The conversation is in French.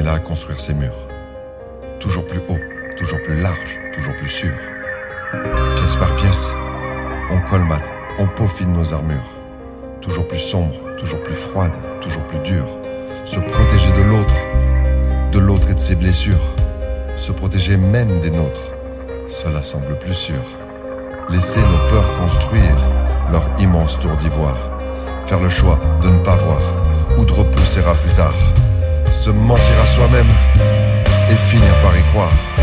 est là à construire ses murs. Toujours plus haut, toujours plus large, toujours plus sûr. Pièce par pièce, on colmate, on peaufine nos armures. Toujours plus sombre, toujours plus froide, toujours plus dure. Se protéger de l'autre et de ses blessures. Se protéger même des nôtres, cela semble plus sûr. Laisser nos peurs construire leur immense tour d'ivoire. Faire le choix de ne pas voir ou de repousser à plus tard. Se mentir à soi-même et finir par y croire.